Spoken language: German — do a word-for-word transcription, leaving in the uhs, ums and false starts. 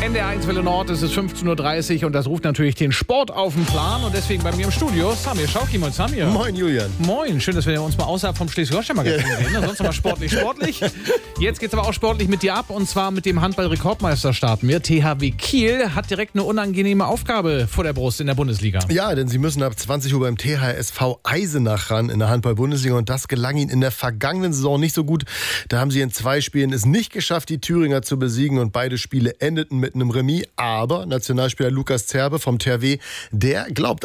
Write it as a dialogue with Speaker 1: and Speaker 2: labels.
Speaker 1: N D R eins Welle Nord, es ist fünfzehn Uhr dreißig und das ruft natürlich den Sport auf den Plan. Und deswegen bei mir im Studio Samir Schauki. Moin Samir.
Speaker 2: Moin Julian.
Speaker 1: Moin, schön, dass wir uns mal außerhalb vom Schleswig-Holstein-Magazin
Speaker 2: Ja.
Speaker 1: sehen. Ne? Sonst immer sportlich, sportlich. Jetzt geht's aber auch sportlich mit dir ab und zwar mit dem Handball-Rekordmeister starten wir. T H W Kiel hat direkt eine unangenehme Aufgabe vor der Brust in der Bundesliga.
Speaker 2: Ja, denn sie müssen ab zwanzig Uhr beim T H S V Eisenach ran in der Handball-Bundesliga und das gelang ihnen in der vergangenen Saison nicht so gut. Da haben sie in zwei Spielen es nicht geschafft, die Thüringer zu besiegen und beide Spiele endeten mit einem Remis. Aber Nationalspieler Lukas Zerbe vom T H W, der glaubt